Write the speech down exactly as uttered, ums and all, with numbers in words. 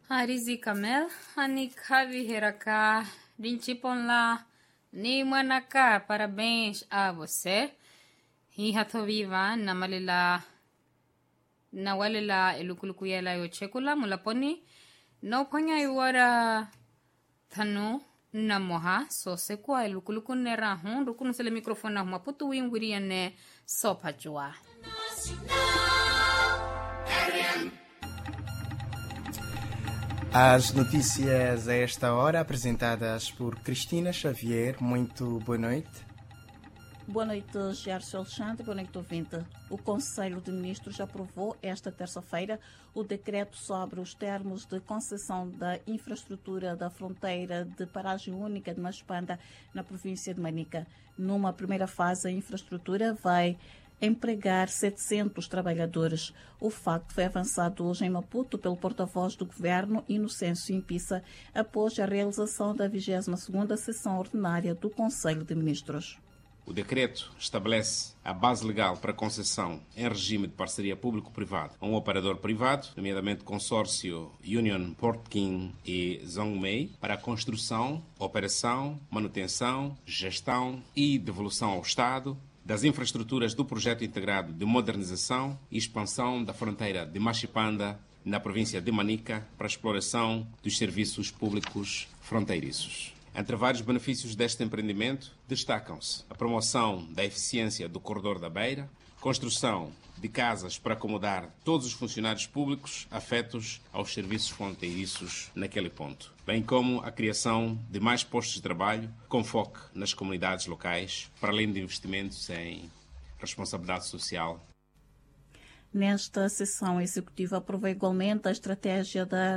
Arizi Kamel, Anik Havi Heraka, Rinchipon lá, Ni Manaka, parabéns a você. Hihato viva, Namalila, Nawalila, Elukulukuyela Yochekula, Mulaponi, no Ponya Iwara Tanu, Namoha, so Sekwa, Elukulukunera, Hon, Rukunusele microfone, Maputu Winguriane, Sopajua. As notícias a esta hora, apresentadas por Cristina Xavier. Muito boa noite. Boa noite, Gerson Alexandre. Boa noite, ouvinte. O Conselho de Ministros aprovou esta terça-feira o decreto sobre os termos de concessão da infraestrutura da fronteira de paragem única de Machipanda, na província de Manica. Numa primeira fase, a infraestrutura vai empregar setecentos trabalhadores. O facto foi avançado hoje em Maputo pelo porta-voz do Governo, Inocêncio Impissa, após a realização da vigésima segunda sessão ordinária do Conselho de Ministros. O decreto estabelece a base legal para concessão em regime de parceria público-privado a um operador privado, nomeadamente consórcio Union Port King e Zhongmei, para a construção, operação, manutenção, gestão e devolução ao Estado das infraestruturas do projeto integrado de modernização e expansão da fronteira de Machipanda, na província de Manica, para a exploração dos serviços públicos fronteiriços. Entre vários benefícios deste empreendimento, destacam-se a promoção da eficiência do corredor da Beira, construção de casas para acomodar todos os funcionários públicos afetos aos serviços fronteiriços naquele ponto, bem como a criação de mais postos de trabalho com foco nas comunidades locais, para além de investimentos em responsabilidade social. Nesta sessão executiva aprovou igualmente a estratégia da